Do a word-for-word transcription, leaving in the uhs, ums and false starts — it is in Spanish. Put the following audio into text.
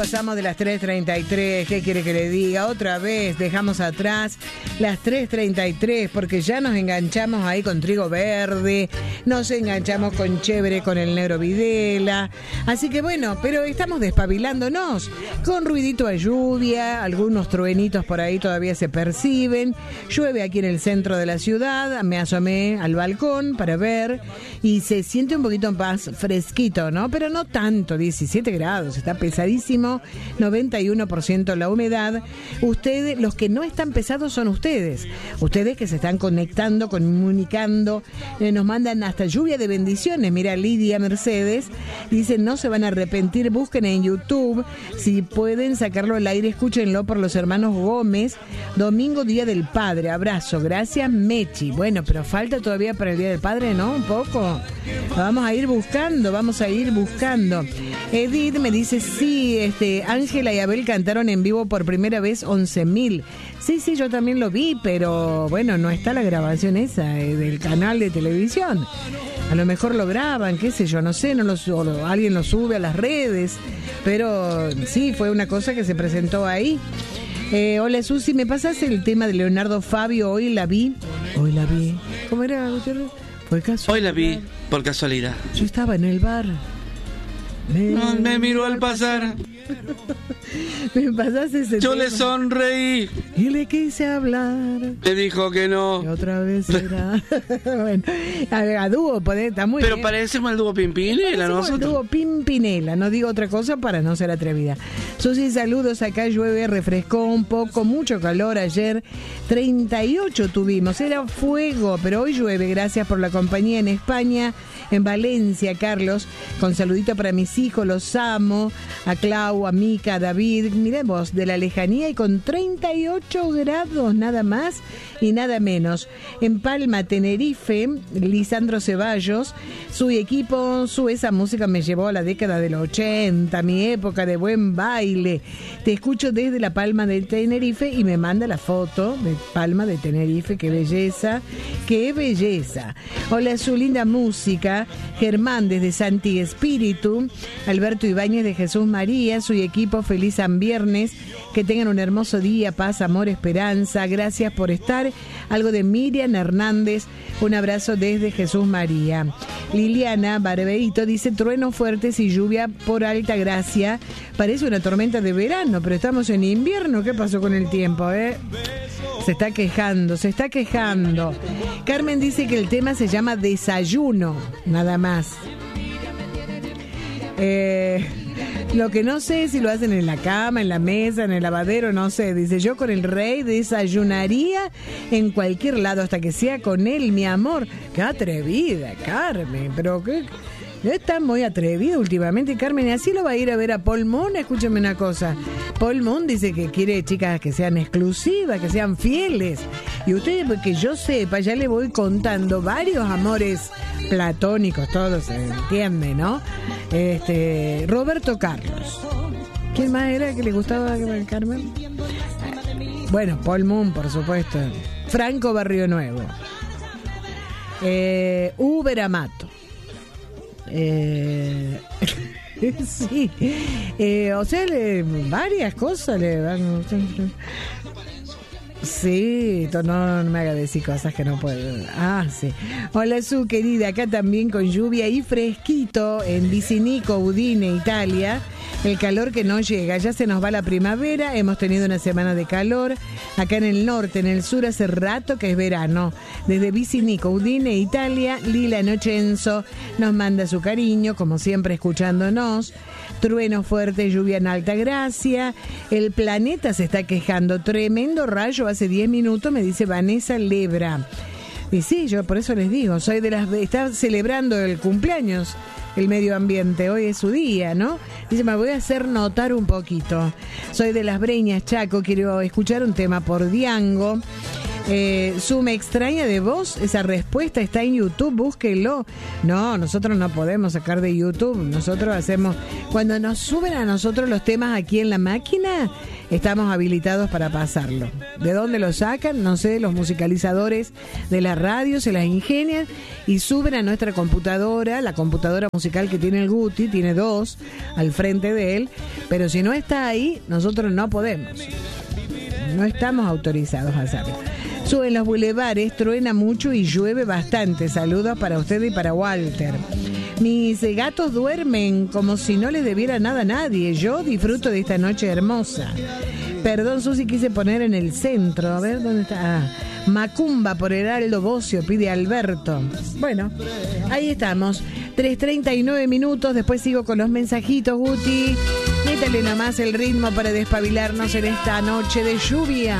Pasamos de las tres treinta y tres, ¿qué quiere que le diga? Otra vez dejamos atrás las tres treinta y tres porque ya nos enganchamos ahí con Trigo Verde, nos enganchamos con Chévere, con el Negro Videla. Así que bueno, pero estamos despabilándonos con ruidito a lluvia, algunos truenitos por ahí todavía se perciben. Llueve aquí en el centro de la ciudad, me asomé al balcón para ver y se siente un poquito más fresquito, ¿no? Pero no tanto, diecisiete grados, está pesadísimo. noventa y uno por ciento la humedad. Ustedes, los que no están pesados son ustedes. Ustedes que se están conectando, comunicando, eh, nos mandan hasta lluvia de bendiciones. Mira, Lidia Mercedes dice, no se van a arrepentir, busquen en YouTube. Si pueden sacarlo al aire, escúchenlo por los hermanos Gómez. Domingo, Día del Padre. Abrazo. Gracias, Mechi. Bueno, pero falta todavía para el Día del Padre, ¿no? Un poco. Vamos a ir buscando, vamos a ir buscando. Edith me dice, sí, este Ángela y Abel cantaron en vivo por primera vez once mil. Sí, sí, yo también lo vi, pero bueno, no está la grabación esa eh, del canal de televisión. A lo mejor lo graban, qué sé yo, no sé, no lo, o lo, alguien lo sube a las redes, pero sí, fue una cosa que se presentó ahí. Eh, hola Susi, ¿me pasas el tema de Leonardo Fabio? Hoy la vi. Hoy la vi. ¿Cómo era? Fue casualidad. Hoy la vi, por casualidad. Yo estaba en el bar. Me, no, me miró al pasar. Me pasaste ese Yo tema. le sonreí y le quise hablar. Me dijo que no. Y otra vez era. Bueno, a, a dúo, puede, está muy Pero bien. parecemos el dúo Pimpinela, ¿no? El dúo Pimpinela, no digo otra cosa para no ser atrevida. Susi, saludos, acá llueve, refrescó un poco, mucho calor ayer, treinta y ocho tuvimos, era fuego, pero hoy llueve, gracias por la compañía en España, en Valencia, Carlos, con saludito para mis hijos, los amo, a Clau, a Mica, a David, miremos, de la lejanía y con treinta y ocho grados, nada más y nada menos. En Palma, Tenerife, Lisandro Ceballos, su equipo, su esa música me llevó a la década del ochenta, mi época de buen baile. Te escucho desde la Palma de Tenerife y me manda la foto de Palma de Tenerife, qué belleza, qué belleza. Hola, su linda música, Germán desde Santi Espíritu, Alberto Ibáñez de Jesús María, su equipo, feliz San Viernes, que tengan un hermoso día, paz, amor, esperanza, gracias por estar. Algo de Miriam Hernández, un abrazo desde Jesús María. Liliana Barbeito dice, truenos fuertes y lluvia por Alta Gracia, parece una tormenta de verano, pero estamos en invierno, ¿qué pasó con el tiempo, eh? Se está quejando, se está quejando. Carmen dice que el tema se llama Desayuno, nada más. Eh, lo que no sé es si lo hacen en la cama, en la mesa, en el lavadero, no sé. Dice, yo con el rey desayunaría en cualquier lado hasta que sea con él, mi amor. Qué atrevida, Carmen, pero qué... Está muy atrevida últimamente, Carmen, y así lo va a ir a ver a Paul Moon. Escúchame una cosa, Paul Moon dice que quiere chicas que sean exclusivas, que sean fieles, y ustedes, porque yo sepa, ya le voy contando varios amores platónicos, todos se entiende, ¿no? Este, Roberto Carlos, ¿quién más era que le gustaba a Carmen? Bueno, Paul Moon, por supuesto, Franco Barrio Nuevo, eh, Uber Amato. Eh, sí, eh, o sea, le, varias cosas le van. Sí, no, no me haga decir cosas que no puedo. Ah, sí. Hola, su querida, acá también con lluvia y fresquito en Vicinico, Udine, Italia. El calor que no llega, ya se nos va la primavera, hemos tenido una semana de calor. Acá en el norte, en el sur, hace rato que es verano. Desde Vicinico, Udine, Italia, Lila Nochenzo nos manda su cariño, como siempre escuchándonos. Trueno fuerte, lluvia en Alta Gracia. El planeta se está quejando. Tremendo rayo hace diez minutos, me dice Vanessa Lebra. Y sí, yo por eso les digo, soy de las... Está celebrando el cumpleaños, el medio ambiente. Hoy es su día, ¿no? Dice, me voy a hacer notar un poquito. Soy de las Breñas, Chaco. Quiero escuchar un tema por Diango. Eh, su me extraña de voz, esa respuesta está en YouTube, búsquelo. No, nosotros no podemos sacar de YouTube. Nosotros hacemos, cuando nos suben a nosotros los temas aquí en la máquina, estamos habilitados para pasarlo. ¿De dónde lo sacan? No sé, los musicalizadores de la radio se las ingenian y suben a nuestra computadora, la computadora musical que tiene el Guti, tiene dos al frente de él, pero si no está ahí, nosotros no podemos. No estamos autorizados a hacerlo. Suben los bulevares, truena mucho y llueve bastante. Saludos para usted y para Walter. Mis gatos duermen como si no les debiera nada a nadie. Yo disfruto de esta noche hermosa. Perdón, Susi, quise poner en el centro. A ver, ¿dónde está? Ah, Macumba por Heraldo Bocio, pide Alberto. Bueno, ahí estamos. tres treinta y nueve minutos. Después sigo con los mensajitos, Guti. Métale nomás el ritmo para despabilarnos en esta noche de lluvia.